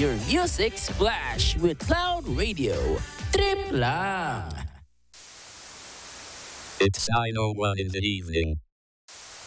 your music splash with Cloud Radio. Trip lang! It's 9:01 in the evening.